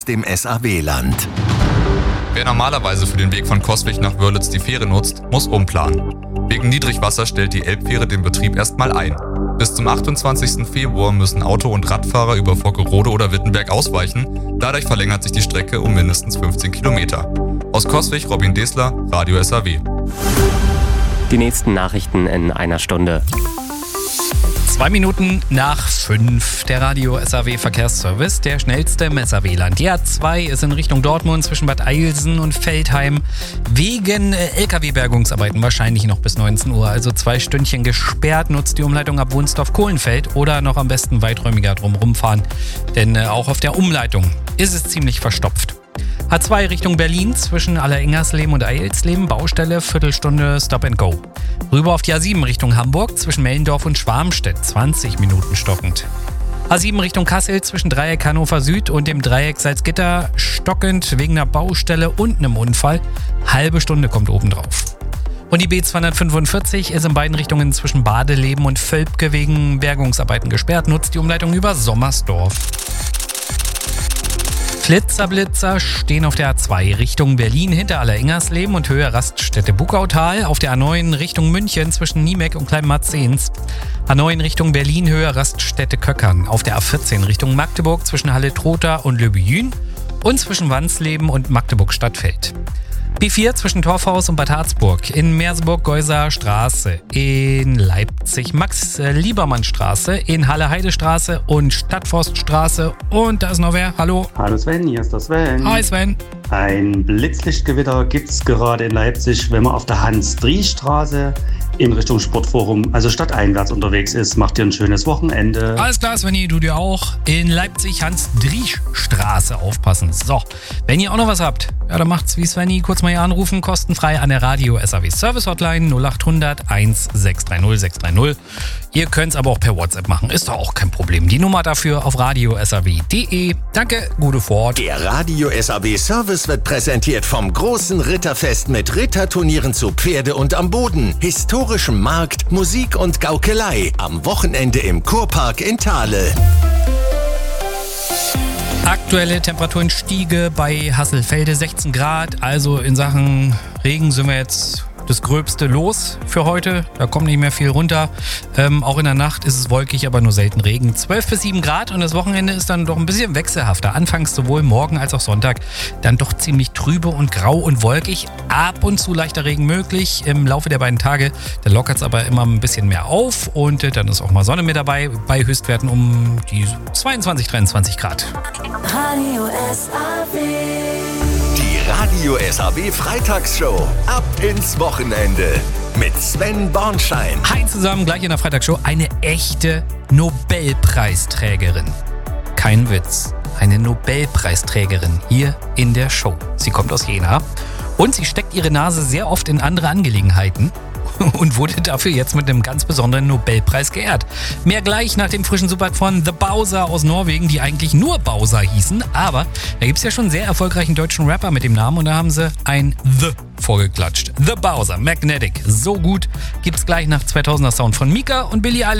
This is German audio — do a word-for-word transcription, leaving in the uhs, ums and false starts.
dem S A W-Land. Wer normalerweise für den Weg von Coswig nach Wörlitz die Fähre nutzt, muss umplanen. Wegen Niedrigwasser stellt die Elbfähre den Betrieb erstmal ein. Bis zum achtundzwanzigsten Februar müssen Auto- und Radfahrer über Vockerode oder Wittenberg ausweichen. Dadurch verlängert sich die Strecke um mindestens fünfzehn Kilometer. Aus Coswig, Robin Desler, Radio S A W. Die nächsten Nachrichten in einer Stunde. Zwei Minuten nach fünf. Der Radio S A W Verkehrsservice, der schnellste im S A W-Land. Die A zwei ist in Richtung Dortmund zwischen Bad Eilsen und Veltheim wegen L K W-Bergungsarbeiten wahrscheinlich noch bis neunzehn Uhr. Also zwei Stündchen gesperrt. Nutzt die Umleitung ab Wunsdorf-Kohlenfeld oder noch am besten weiträumiger drumherum fahren. Denn äh, auch auf der Umleitung ist es ziemlich verstopft. A zwei Richtung Berlin zwischen Allerengersleben und Eilsleben, Baustelle, Viertelstunde Stop and Go. Rüber auf die A sieben Richtung Hamburg zwischen Mellendorf und Schwarmstedt, zwanzig Minuten stockend. A sieben Richtung Kassel zwischen Dreieck Hannover Süd und dem Dreieck Salzgitter, stockend wegen einer Baustelle und einem Unfall. Halbe Stunde kommt obendrauf. Und die B zweihundertfünfundvierzig ist in beiden Richtungen zwischen Badeleben und Völpke wegen Bergungsarbeiten gesperrt, nutzt die Umleitung über Sommersdorf. Flitzerblitzer stehen auf der A zwei Richtung Berlin hinter Allerengersleben und Höhe Raststätte Buckautal. Auf der A neun Richtung München zwischen Niemeck und Kleinmarzens. A neun Richtung Berlin Höhe Raststätte Köckern. Auf der A vierzehn Richtung Magdeburg zwischen Halle-Trotha und Löbejün und zwischen Wansleben und Magdeburg-Stadtfeld. B vier zwischen Torfhaus und Bad Harzburg, in Merseburg-Geuser Straße, in Leipzig Max-Liebermann-Straße, in Halle-Heide-Straße und Stadtforststraße. Und da ist noch wer? Hallo? Hallo Sven, hier ist der Sven. Hi Sven. Ein Blitzlichtgewitter gibt es gerade in Leipzig, wenn man auf der Hans-Dries-Straße in Richtung Sportforum, also stadteinwärts unterwegs ist. Macht dir ein schönes Wochenende. Alles klar, Svenny, du dir auch. In Leipzig Hans-Dries-Straße aufpassen. So, wenn ihr auch noch was habt, ja, dann macht's wie Svenny. Kurz mal hier anrufen, kostenfrei an der Radio S A W Service Hotline null acht hundert eins sechs drei null sechs drei null. Ihr könnt's aber auch per WhatsApp machen, ist doch auch kein Problem. Die Nummer dafür auf radio s a w punkt d e. Danke, gute Fahrt. Der Radio S A W Service wird präsentiert vom großen Ritterfest mit Ritterturnieren zu Pferde und am Boden, historischem Markt, Musik und Gaukelei am Wochenende im Kurpark in Thale. Aktuelle Temperaturenstiege bei Hasselfelde sechzehn Grad, also in Sachen Regen sind wir jetzt das Gröbste los für heute. Da kommt nicht mehr viel runter. Ähm, auch in der Nacht ist es wolkig, aber nur selten Regen. zwölf bis sieben Grad und das Wochenende ist dann doch ein bisschen wechselhafter. Anfangs sowohl morgen als auch Sonntag dann doch ziemlich trübe und grau und wolkig. Ab und zu leichter Regen möglich. Im Laufe der beiden Tage, da lockert es aber immer ein bisschen mehr auf und äh, dann ist auch mal Sonne mit dabei. Bei Höchstwerten um die zweiundzwanzig, dreiundzwanzig Grad. Radio S A W. Die Radio S A W Freitagsshow. Ab ins Wochenende. Mit Sven Bornschein. Hi zusammen, gleich in der Freitagshow. Eine echte Nobelpreisträgerin. Kein Witz. Eine Nobelpreisträgerin hier in der Show. Sie kommt aus Jena und sie steckt ihre Nase sehr oft in andere Angelegenheiten und wurde dafür jetzt mit einem ganz besonderen Nobelpreis geehrt. Mehr gleich nach dem frischen Super von The Bowser aus Norwegen, die eigentlich nur Bowser hießen, aber da gibt es ja schon einen sehr erfolgreichen deutschen Rapper mit dem Namen und da haben sie ein The vorgeklatscht. The Bowser, Magnetic. So gut gibt's gleich nach zweitausender Sound von Mika und Billie Eilish.